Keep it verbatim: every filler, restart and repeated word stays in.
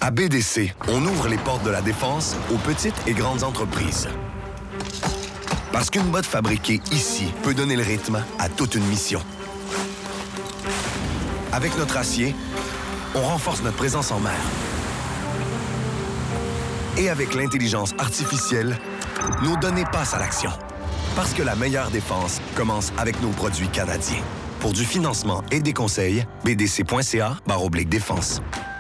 À B D C, on ouvre les portes de la défense aux petites et grandes entreprises. Parce qu'une botte fabriquée ici peut donner le rythme à toute une mission. Avec notre acier, on renforce notre présence en mer. Et avec l'intelligence artificielle, nos données passent à l'action. Parce que la meilleure défense commence avec nos produits canadiens. Pour du financement et des conseils, b d c point c a barre oblique défense.